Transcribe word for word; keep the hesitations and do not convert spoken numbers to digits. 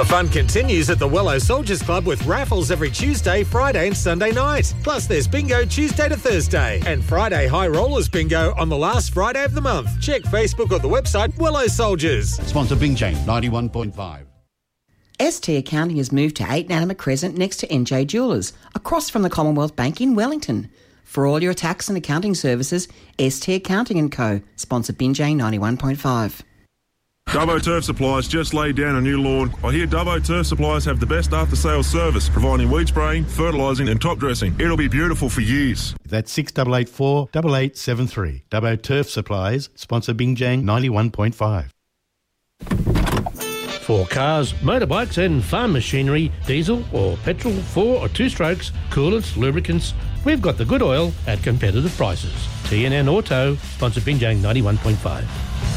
The fun continues at the Wello Soldiers Club with raffles every Tuesday, Friday and Sunday night. Plus there's bingo Tuesday to Thursday and Friday High Rollers bingo on the last Friday of the month. Check Facebook or the website Wello Soldiers. Sponsor Bing Jane ninety-one point five. S T Accounting has moved to eight Nanama Crescent next to N J Jewellers, across from the Commonwealth Bank in Wellington. For all your tax and accounting services, S T Accounting and Co. Sponsor Bing Jane ninety-one point five. Dubbo Turf Supplies just laid down a new lawn. I hear Dubbo Turf Supplies have the best after-sales service, providing weed spraying, fertilising and top dressing. It'll be beautiful for years. That's six eight eight four, eight eight seven three. Dubbo Turf Supplies, sponsor Bing Jang ninety-one point five. For cars, motorbikes and farm machinery, diesel or petrol, four or two strokes, coolants, lubricants, we've got the good oil at competitive prices. T N N Auto, sponsor Bing Jang ninety-one point five.